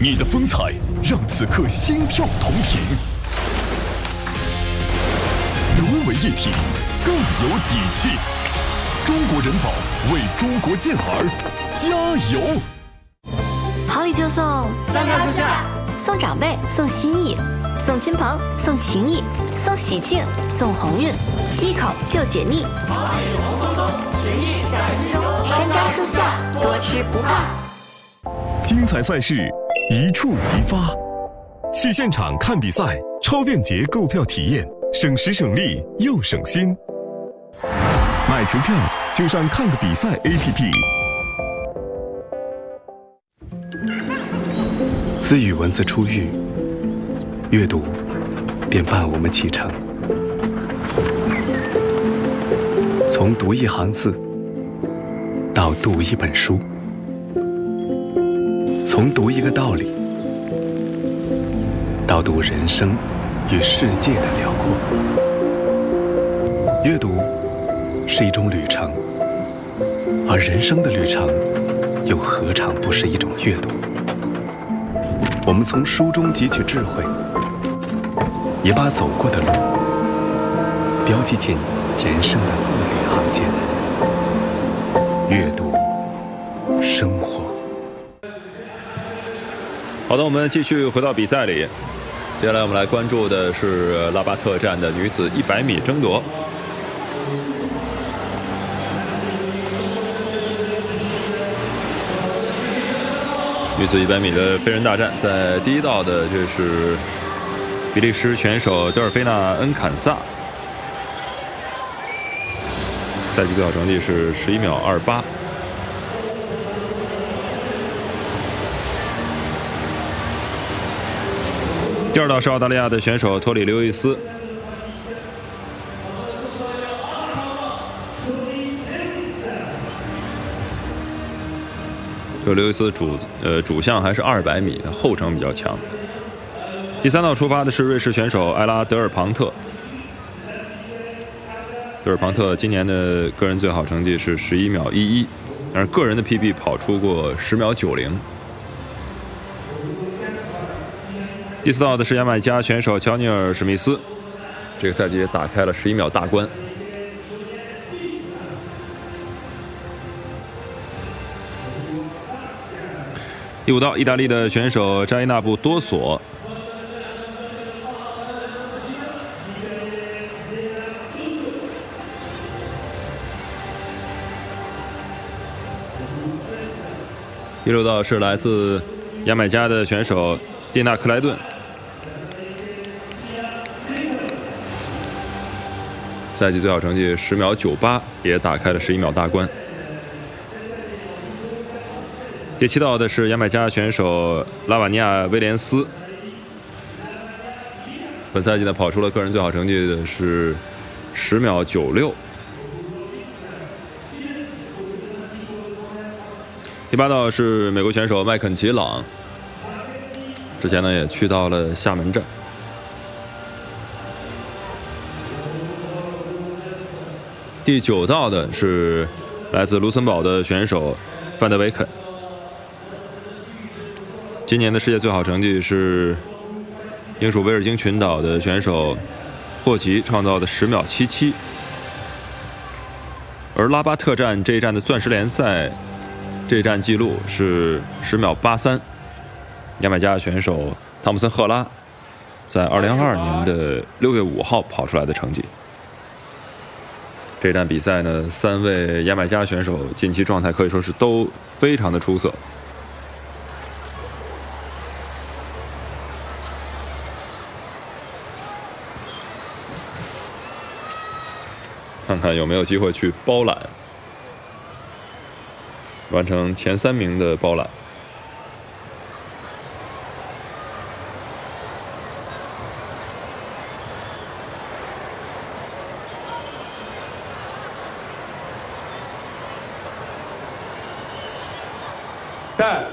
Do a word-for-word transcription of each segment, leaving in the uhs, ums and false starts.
你的风采让此刻心跳同频，融为一体，更有底气。中国人保为中国健儿加油！ 好礼就送三棵树下， 送长辈，送心意，送亲朋，送情谊，送喜庆，送鸿运，一口就解腻。 好礼红彤彤，情谊在心中。 山楂树下，多吃不怕。 精彩赛事一触即发，去现场看比赛，超便捷购票体验，省时省力又省心。买球票就上看个比赛 A P P。 自语文字出狱，阅读便伴我们启程。从读一行字到读一本书，从读一个道理到读人生与世界的辽阔。阅读是一种旅程，而人生的旅程又何尝不是一种阅读？我们从书中汲取智慧，也把走过的路标记进人生的字里行间。阅读生活。 好的，我们继续回到比赛里。接下来我们来关注的是拉巴特站的女子一百米争夺。女子一百米的飞人大战，在第一道的这是比利时选手德尔菲娜·恩坎萨，赛季最好成绩是十一秒二八。第二道是澳大利亚的选手托里·刘易斯。这刘易斯主呃主项还是二百米，后程比较强。第三道出发的是瑞士选手埃拉德尔庞特。德尔庞特今年的个人最好成绩是十一秒一一，但是个人的 P B 跑出过十秒九零。第四道的是牙买加选手乔尼尔·史密斯，这个赛季也打开了十一秒大关。第五道，意大利的选手扎伊纳布多索。第六道是来自牙买加的选手蒂娜·克莱顿，赛季最好成绩十秒九八，也打开了十一秒大关。第七道的是牙买加选手拉瓦尼亚·威廉斯，本赛季呢跑出了个人最好成绩的是十秒九六。第八道是美国选手麦肯齐·朗，之前呢也去到了厦门站。第九道的是来自卢森堡的选手范德维肯。今年的世界最好成绩是英属威尔京群岛的选手霍吉创造的十秒七七，而拉巴特站这一站的钻石联赛这一站记录是十秒八三，牙买加选手汤姆森·赫拉在二零二二年的六月五号跑出来的成绩。这一站比赛呢，三位牙买加选手近期状态可以说是都非常的出色。看看有没有机会去包揽，完成前三名的包揽。 赛，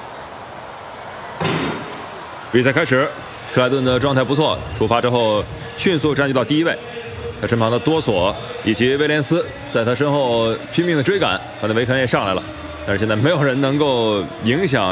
比赛开始，克莱顿的状态不错，出发之后迅速占据到第一位。他身旁的多索以及威廉斯在他身后拼命的追赶，范德维肯也上来了，但是现在没有人能够影响